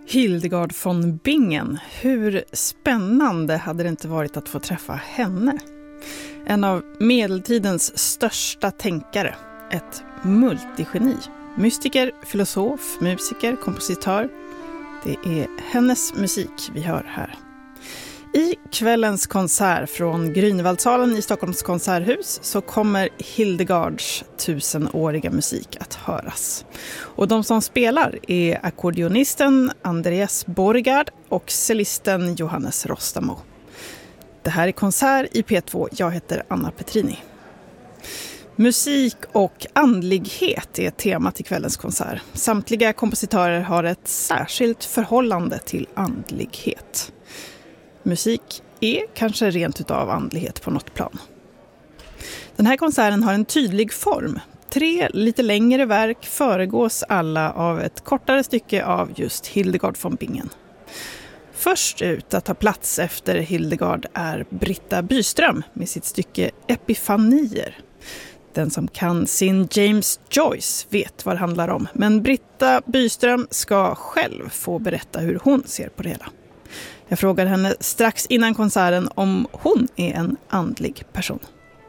Hildegard von Bingen. Hur spännande hade det inte varit att få träffa henne? En av medeltidens största tänkare. Ett multigeni. Mystiker, filosof, musiker, kompositör. Det är hennes musik vi hör här. I kvällens konsert från Grünewaldsalen i Stockholms konserthus så kommer Hildegards 1000-åriga musik att höras. Och de som spelar är ackordionisten Andreas Borgard och cellisten Johannes Rostamo. Det här är konsert i P2. Jag heter Anna Petrini. Musik och andlighet är temat i kvällens konsert. Samtliga kompositörer har ett särskilt förhållande till andlighet. Musik är kanske rent utav andlighet på något plan. Den här konserten har en tydlig form. 3 lite längre verk föregås alla av ett kortare stycke av just Hildegard von Bingen. Först ut att ta plats efter Hildegard är Britta Byström med sitt stycke Epifanier. Den som kan sin James Joyce vet vad det handlar om, men Britta Byström ska själv få berätta hur hon ser på det hela. Jag frågar henne strax innan konserten om hon är en andlig person.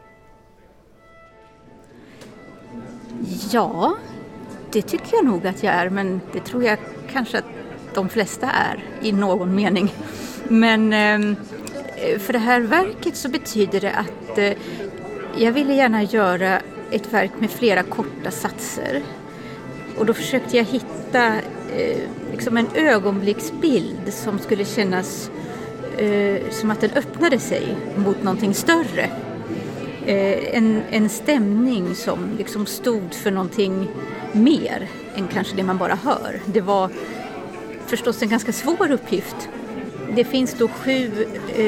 Ja, det tycker jag nog att jag är, men det tror jag kanske att de flesta är i någon mening. Men för det här verket så betyder det att jag ville gärna göra ett verk med flera korta satser. Och då försökte jag hitta liksom en ögonblicksbild som skulle kännas som att den öppnade sig mot någonting större. En stämning som liksom stod för någonting mer än kanske det man bara hör. Det var förstås en ganska svår uppgift. Det finns då 7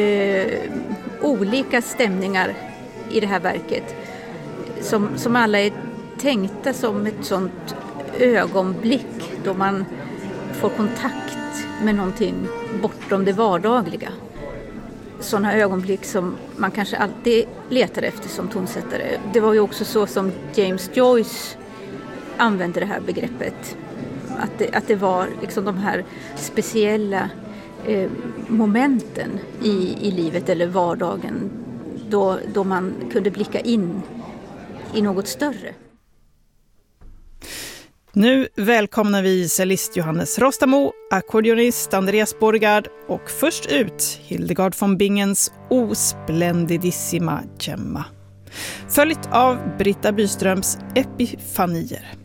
olika stämningar i det här verket som alla är tänkta som ett sånt ögonblick då man får kontakt med någonting bortom det vardagliga. Sådana ögonblick som man kanske alltid letar efter som tonsättare. Det var ju också så som James Joyce använde det här begreppet. Att det var liksom de här speciella momenten i livet eller vardagen då man kunde blicka in i något större. Nu välkomnar vi cellist Johannes Rostamo, ackordionist Andreas Borgard och först ut Hildegard von Bingens O splendidissima gemma. Följt av Britta Byströms Epifanier.